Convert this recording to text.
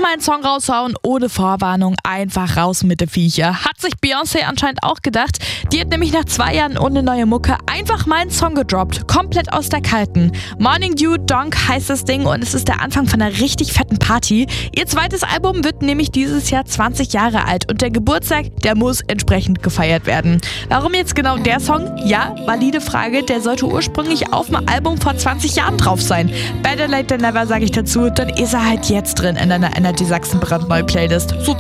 mal einen Song raushauen, ohne Vorwarnung, einfach raus mit den Viecher. Hat sich Beyoncé anscheinend auch gedacht. Die hat nämlich nach 2 Jahren ohne neue Mucke einfach mal einen Song gedroppt, komplett aus der Kalten. Morning Dew Donk heißt das Ding und es ist der Anfang von einer richtig fetten Party. Ihr zweites Album wird nämlich dieses Jahr 20 Jahre alt und der Geburtstag, der muss entsprechend gefeiert werden. Warum jetzt genau der Song? Ja, valide Frage, der sollte ursprünglich auf dem Album vor 20 Jahren drauf sein. Better late than never, sage ich dazu, dann ist er halt jetzt drin in deiner Energy Sachsen brandneue Playlist. So